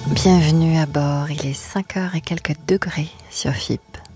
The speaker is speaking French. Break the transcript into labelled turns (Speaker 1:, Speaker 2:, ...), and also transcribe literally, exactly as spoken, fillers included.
Speaker 1: Bienvenue à bord, il est cinq heures et quelques degrés sur F I P.